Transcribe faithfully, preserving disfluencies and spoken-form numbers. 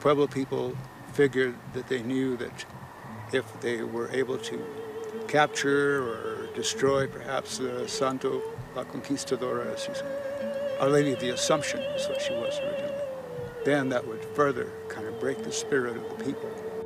Pueblo people figured that they knew that if they were able to capture or destroy perhaps the Santo, La Conquistadora, as she's, Our Lady of the Assumption is what she was originally, then that would further kind of break the spirit of the people.